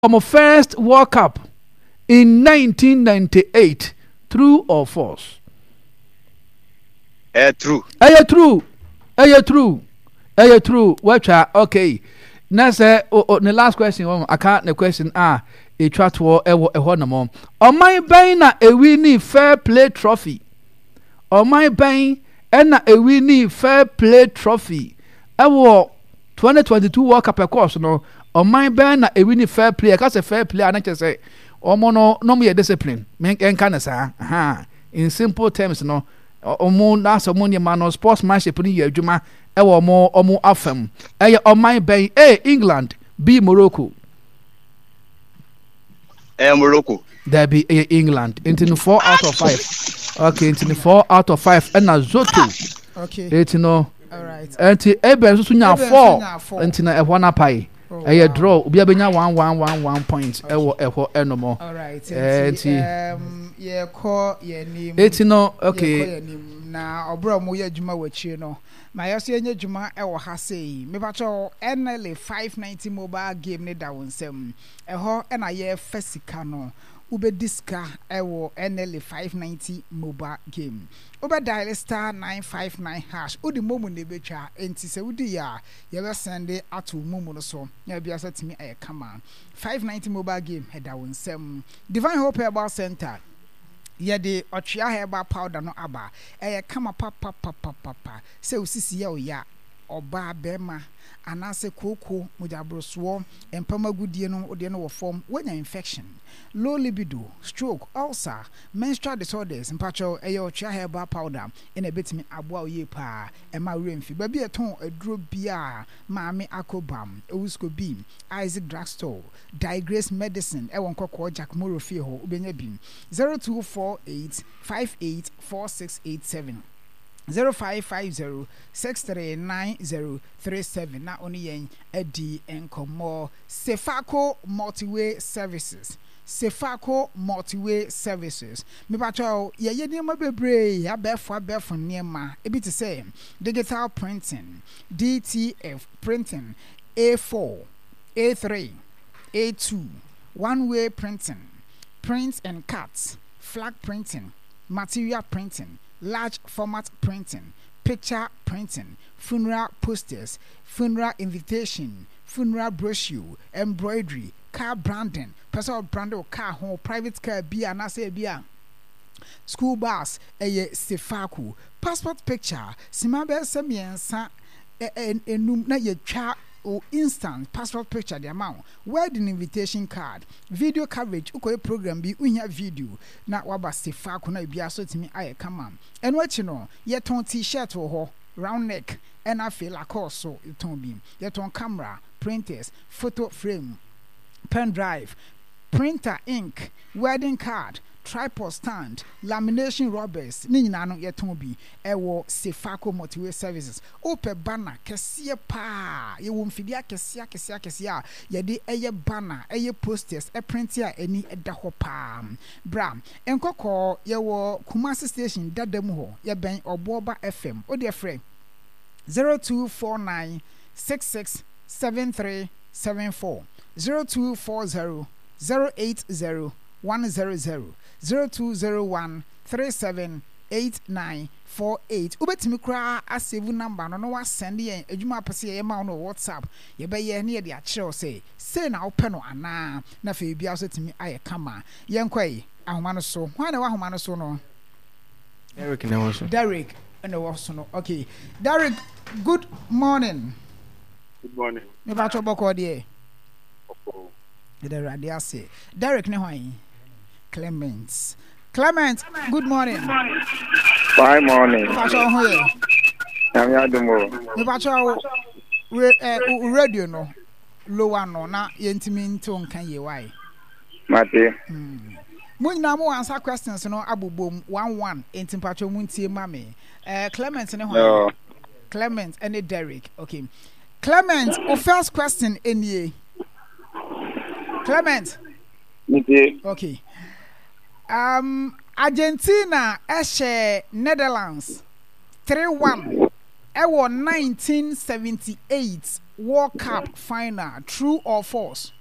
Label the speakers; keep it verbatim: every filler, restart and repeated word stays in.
Speaker 1: my first World Cup in nineteen ninety-eight. True or false?
Speaker 2: Eh, true.
Speaker 1: Eh, true. Eh, true. Eh, true. Watch out. Okay. Now, say, oh, oh, the last question. I can't. The question. Ah, a chat war. Eh, what? Eh, what? No more. On my buying a winning fair play trophy. On my buying and a winning fair play trophy. I wore twenty twenty-two World Cup course. No. On my buying a winning fair play. I can't say fair play. I not just say. Omo no no me discipline. Me enka sa. Aha. In simple terms no. Omo na so mo nyama no sportsmanship ni ye adwuma e wo omo omo afam. E oman ben A England, B Morocco.
Speaker 2: Eh Morocco.
Speaker 1: There be A England. Into four out of five. Okay, into four out of five. And na Zoto.
Speaker 3: Okay.
Speaker 1: It no.
Speaker 3: All right.
Speaker 1: Enti ebe so nya four. Enti na e ho na pai. Eye draw obi abenya one one one one point e wo e ho enomo.
Speaker 3: All right.
Speaker 1: Enti
Speaker 3: um ye call ye name.
Speaker 1: Eti no okay.
Speaker 3: Na obro mo ye adwuma wachi no. Ma yeso enye adwuma e wo ha sei. Me ba cho N L A five ninety mobile game ne da wonsem. E ho e na ye fasika no. Ube diska ewo N L A five ninety mobile game. Ube dial star nine five nine hash. Udi momu nebetwa enti se udi ya yewe sende atu momu no so. Ya biasa timi aye kama. five ninety mobile game heda wonsem. Divine Hope Herbal Center. Yede otwea herbal powder no aba. Eye kama pa pa pa pa pa pa. Se usisi ya oya oba bema anase koko mujabroso empama gudie no ode no wo form wenya infection, low libido, stroke, ulcer, menstrual disorders mpacho eyo otwea herbal powder ina betimi aboa oye pa ema remfi ba bi eton aduro bia maame akobam ewusko bi Isaac Drugstore, Digrace Medicine ewon kokko Jack Morofie ho ubenya bi zero two four eight five eight four six eight seven zero five five zero six three nine zero three seven. Na oni yen edi enkomo Sefaco Multiway Services. Sefaco Multiway Services. Me pacho ye ye niema bebre ya befo befo niema e bi te say digital printing, D T F printing, A four, A three, A two, one way printing, print and cuts, flag printing, material printing, large format printing, picture printing, funeral posters, funeral invitation, funeral brochure, embroidery, car branding, personal branding or car home, private car bia and I say bia. School bus, a Sefaco, passport picture, Simabe Samiensa, enum na ye cha or instant passport picture the amount, wedding invitation card, video coverage, uko program be unya video, na waba Sefaco na bia so timi aye come on. And what you know, yet on t-shirt or ho, round neck, and I feel like also you ton beam, yet on camera, printers, photo frame, pen drive, printer ink, wedding card, tripod stand, lamination rubbers, ni nyina no yeton bi ewo Sefaco Multiway Services. Ope banner kesiye pa ye wo mfidia kesiya kesiya kesiya ye de eye banner eye posters e print a eni eda ho pa bra enkoko ye wo Kumasi station dadam ho ye ben Oboba F M o de frɛ zero two four nine six six seven three seven four zero two four zero zero eight zero one zero zero zero two zero one three seven eight nine four eight. Ubetimi kra a save number no no wa send yen adwuma pese ye ma no WhatsApp ye be ye ne ye de a kire say say na ope no ana na fe bia so timi aye kama yen kwai ahoma no so hwan na wa ahoma no so no
Speaker 4: Derek na wo so
Speaker 3: Derek and wo so no. Okay Derek, good morning.
Speaker 2: Good morning.
Speaker 3: Me ba to boko de
Speaker 2: Opo.
Speaker 3: The radio say Derek ne hwan Clement. Clement, good morning.
Speaker 5: Fine morning.
Speaker 3: Pacho ho ye.
Speaker 5: I'm Yadumo.
Speaker 3: Me pacho we eh radio no lower no na yentimi nto nkan ye why.
Speaker 5: Mate.
Speaker 3: Mo nyina mo answer questions no abobom one one enti pacho mo ntie ma me. Eh Clement ne ho.
Speaker 5: No.
Speaker 3: Clement and Derek. Okay. Clement, o first question enie. Clement.
Speaker 5: Mate.
Speaker 3: Okay. Um, Argentina eshe Netherlands three one. Ewo nineteen seventy-eight World Cup final. True or false?